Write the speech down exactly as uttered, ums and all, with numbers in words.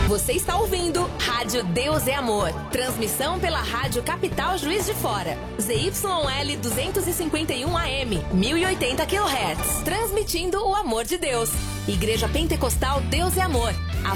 Você está ouvindo Rádio Deus é Amor. Transmissão pela Rádio Capital Juiz de Fora. Z Y L duzentos e cinquenta e um A M, mil e oitenta quilohertz. Transmitindo o amor de Deus. Igreja Pentecostal Deus é Amor.